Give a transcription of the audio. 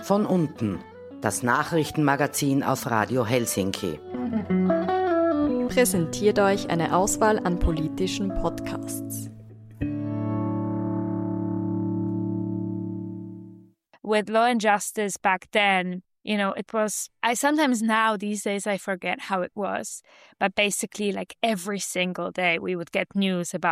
Von unten, das Nachrichtenmagazin auf Radio Helsinki. Präsentiert euch eine Auswahl an politischen Podcasts. With Law and Justice back then, it was, I sometimes now these days I forget how it was, but basically like every single day we would get news about